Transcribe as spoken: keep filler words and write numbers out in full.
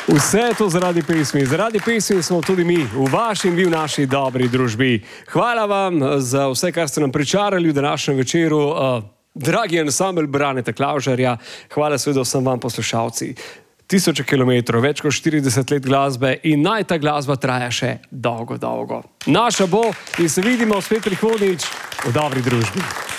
Vse to zaradi pesmi. Zaradi pesmi smo tudi mi v vaši in vi v naši dobri družbi. Hvala vam za vse, kar ste nam pričarali v današnjem večeru. Uh, dragi ansambel Braneta Klavžarja, hvala seveda vsem vam poslušalci. Tisoče kilometrov, več kot štirideset let glasbe in naj ta glasba traja še dolgo, dolgo. Naša bo in se vidimo spet prihodnjič v dobri družbi.